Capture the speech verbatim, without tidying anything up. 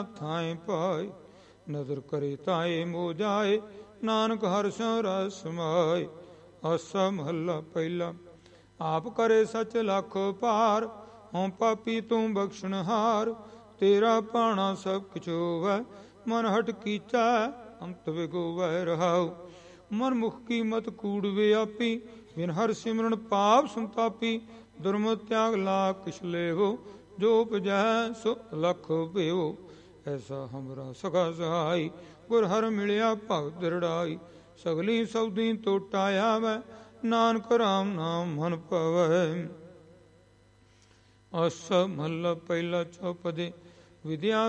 ਥਾਏ ਪਾਏ। ਨਦਰ ਕਰੇ ਤਾਏ ਮੋ ਜਾਏ, ਨਾਨਕ ਹਰਿ ਸਿਉ ਰਸ ਸਮਾਏ। ਆਸਾ ਮਹੱਲਾ ਪਹਿਲਾ। ਆਪ ਕਰੇ ਸਚ ਲੱਖ ਪਾਰ, ਹੋਂ ਪਾਪੀ ਤੂੰ ਬਖਸ਼ਣਹਾਰ। ਤੇਰਾ ਭਾਣਾ ਸਭ ਕਿਛ ਹੋਵੈ, ਮਨ ਹਟ ਕੀਚੈ ਅੰਤ ਵਿਗੋਵੈ ਰਹਾਉ। ਮਨ ਮੁਖ ਕੀ ਮਤ ਕੂੜ ਵਿਆਪੀ, ਬਿਨ ਹਰਿ ਸਿਮਰਨ ਪਾਪ ਸੰਤਾਪੀ। ਦੁਰਮਤਿ ਤਿਆਗ ਲਾ ਕਿਛ ਲੇਵੋ, ਜੋ ਉਪਜੈ ਸੋ ਲਖ ਭੇਵੋ। ਐਸਾ ਹਮਰਾ ਸਖਾ ਸਹਾਈ, ਗੁਰ ਹਰਿ ਮਿਲਿਆ ਭਗਤ ਦ੍ਰਿੜਾਈ। ਸਗਲੀ ਸੌਦੀ ਟੋਟਾ ਆਵੈ, ਨਾਨਕ ਰਾਮ ਨਾਮ ਮਨ ਪਵੈ। ਆਸਾ ਮਹੱਲਾ ਪਹਿਲਾ ਚੌਪਦੇ। ਵਿਦਿਆ